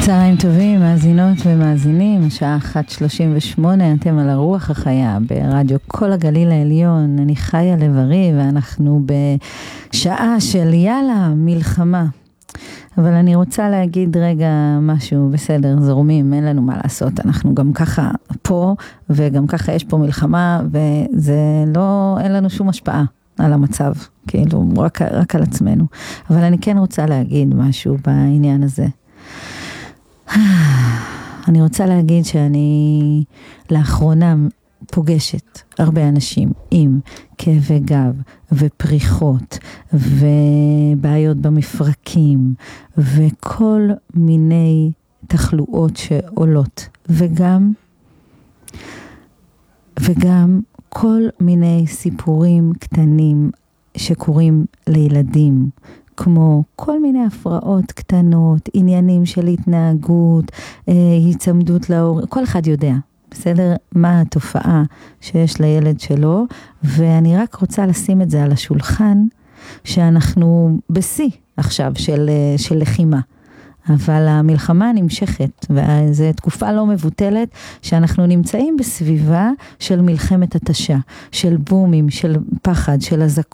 צהריים טובים, מאזינות ומאזינים, השעה 1:38, אתם על הרוח החיה ברדיו כל הגליל העליון, אני חיה לב-ארי ואנחנו בשעה של יאללה, מלחמה. אבל אני רוצה להגיד רגע משהו, בסדר, זורמים, אין לנו מה לעשות, אנחנו גם ככה פה וגם ככה יש פה מלחמה וזה לא, אין לנו שום השפעה על המצב, כאילו רק על עצמנו. אבל אני כן רוצה להגיד משהו בעניין הזה. אני רוצה להגיד שאני לאחרונה פוגשת הרבה אנשים עם כאבי גב ופריחות ובעיות במפרקים וכל מיני תחלואות שעולות וגם כל מיני סיפורים קטנים שקורים לילדים, כמו כל מיני הפרעות קטנות, עניינים של התנהגות, הצמדות להורים, כל אחד יודע, בסדר? מה התופעה שיש לילד שלו, ואני רק רוצה לשים את זה על השולחן, שאנחנו בשיא עכשיו של לחימה. אבל המלחמה נמשכת, וזו תקופה לא מבוטלת, שאנחנו נמצאים בסביבה של מלחמת התשה, של בומים, של פחד, של אזעקות,